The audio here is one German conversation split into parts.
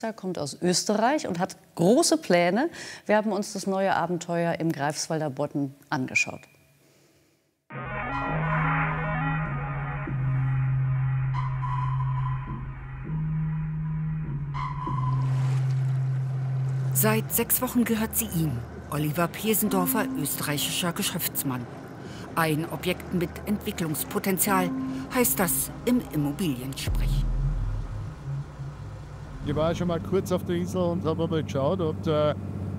Er kommt aus Österreich und hat große Pläne. Wir haben uns das neue Abenteuer im Greifswalder Bodden angeschaut. Seit 6 Wochen gehört sie ihm, Oliver Pesendorfer, österreichischer Geschäftsmann. Ein Objekt mit Entwicklungspotenzial, heißt das im Immobiliensprech. Ich war schon mal kurz auf der Insel und habe mal geschaut und habe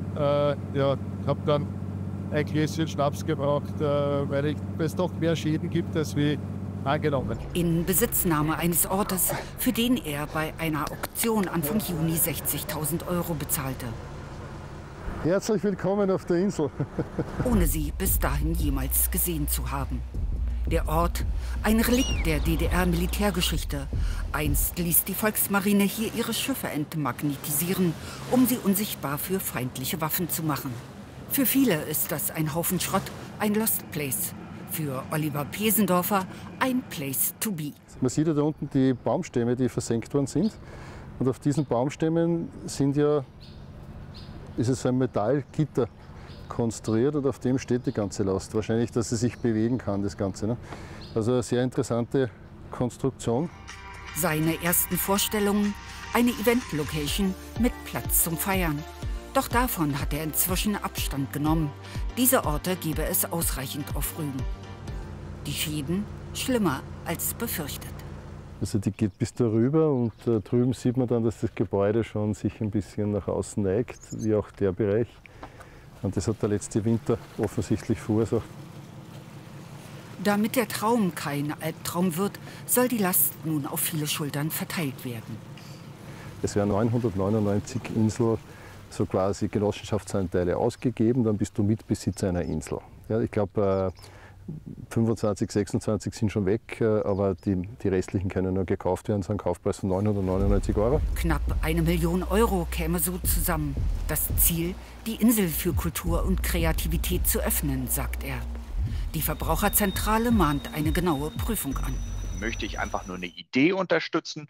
dann ein Gläschen Schnaps gebraucht, weil es doch mehr Schäden gibt, als wie angenommen. In Besitznahme eines Ortes, für den er bei einer Auktion Anfang Juni 60.000 € bezahlte. Herzlich willkommen auf der Insel. Ohne sie bis dahin jemals gesehen zu haben. Der Ort, ein Relikt der DDR-Militärgeschichte. Einst ließ die Volksmarine hier ihre Schiffe entmagnetisieren, um sie unsichtbar für feindliche Waffen zu machen. Für viele ist das ein Haufen Schrott, ein Lost Place. Für Oliver Pesendorfer ein Place to be. Man sieht ja da unten die Baumstämme, die versenkt worden sind. Und auf diesen Baumstämmen ist es ein Metallgitter konstruiert und auf dem steht die ganze Last. Wahrscheinlich, dass sie sich bewegen kann, das Ganze. Ne? Also eine sehr interessante Konstruktion. Seine ersten Vorstellungen, eine Event-Location mit Platz zum Feiern. Doch davon hat er inzwischen Abstand genommen. Diese Orte gebe es ausreichend auf Rügen. Die Schäden schlimmer als befürchtet. Also die geht bis darüber und drüben sieht man dann, dass das Gebäude schon sich ein bisschen nach außen neigt, wie auch der Bereich. Und das hat der letzte Winter offensichtlich verursacht. Damit der Traum kein Albtraum wird, soll die Last nun auf viele Schultern verteilt werden. Es werden 999 Inseln, so quasi Genossenschaftsanteile ausgegeben, dann bist du Mitbesitzer einer Insel. Ja, ich glaube, 25, 26 sind schon weg, aber die restlichen können nur gekauft werden, so ein Kaufpreis von 999 €. Knapp 1 Million € käme so zusammen. Das Ziel, die Insel für Kultur und Kreativität zu öffnen, sagt er. Die Verbraucherzentrale mahnt eine genaue Prüfung an. Möchte ich einfach nur eine Idee unterstützen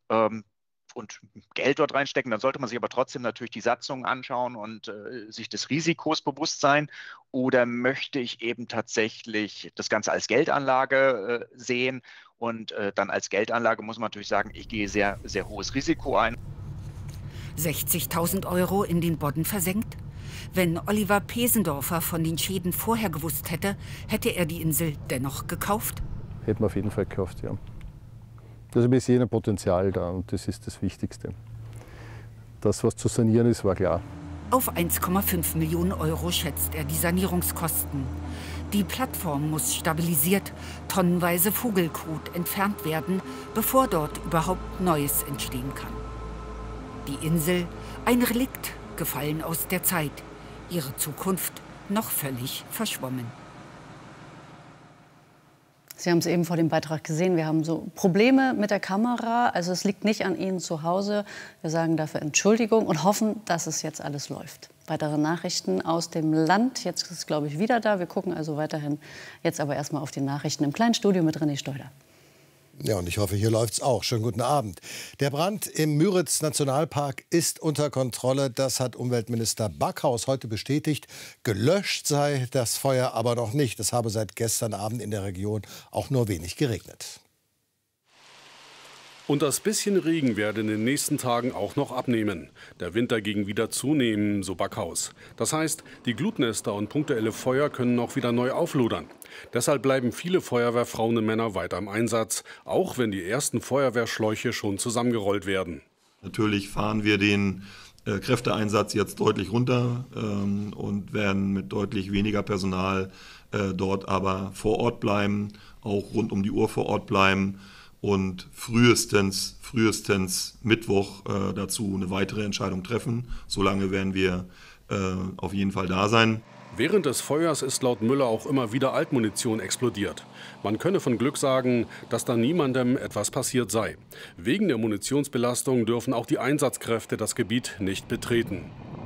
und Geld dort reinstecken, dann sollte man sich aber trotzdem natürlich die Satzungen anschauen und sich des Risikos bewusst sein. Oder möchte ich eben tatsächlich das Ganze als Geldanlage sehen? Und dann als Geldanlage muss man natürlich sagen, ich gehe sehr, sehr hohes Risiko ein. 60.000 € in den Bodden versenkt? Wenn Oliver Pesendorfer von den Schäden vorher gewusst hätte, hätte er die Insel dennoch gekauft? Hätten wir auf jeden Fall gekauft, ja. Also wir sehen ein Potenzial da und das ist das Wichtigste. Das, was zu sanieren ist, war klar. Auf 1,5 Millionen € schätzt er die Sanierungskosten. Die Plattform muss stabilisiert, tonnenweise Vogelkot entfernt werden, bevor dort überhaupt Neues entstehen kann. Die Insel, ein Relikt, gefallen aus der Zeit. Ihre Zukunft noch völlig verschwommen. Sie haben es eben vor dem Beitrag gesehen, wir haben so Probleme mit der Kamera. Also es liegt nicht an Ihnen zu Hause. Wir sagen dafür Entschuldigung und hoffen, dass es jetzt alles läuft. Weitere Nachrichten aus dem Land. Jetzt ist es, glaube ich, wieder da. Wir gucken also weiterhin jetzt aber erstmal auf die Nachrichten im kleinen Studio mit René Steuder. Ja, und ich hoffe, hier läuft's auch. Schönen guten Abend. Der Brand im Müritz-Nationalpark ist unter Kontrolle. Das hat Umweltminister Backhaus heute bestätigt. Gelöscht sei das Feuer aber noch nicht. Es habe seit gestern Abend in der Region auch nur wenig geregnet. Und das bisschen Regen werde in den nächsten Tagen auch noch abnehmen. Der Winter ging wieder zunehmen, so Backhaus. Das heißt, die Glutnester und punktuelle Feuer können noch wieder neu auflodern. Deshalb bleiben viele Feuerwehrfrauen und Männer weiter im Einsatz, auch wenn die ersten Feuerwehrschläuche schon zusammengerollt werden. Natürlich fahren wir den Kräfteeinsatz jetzt deutlich runter und werden mit deutlich weniger Personal dort aber vor Ort bleiben, auch rund um die Uhr vor Ort bleiben. Und frühestens Mittwoch dazu eine weitere Entscheidung treffen. Solange werden wir auf jeden Fall da sein. Während des Feuers ist laut Müller auch immer wieder Altmunition explodiert. Man könne von Glück sagen, dass da niemandem etwas passiert sei. Wegen der Munitionsbelastung dürfen auch die Einsatzkräfte das Gebiet nicht betreten.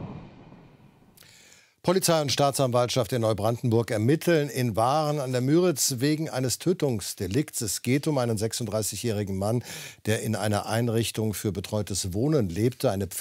Polizei und Staatsanwaltschaft in Neubrandenburg ermitteln in Waren an der Müritz wegen eines Tötungsdelikts. Es geht um einen 36-jährigen Mann, der in einer Einrichtung für betreutes Wohnen lebte. Eine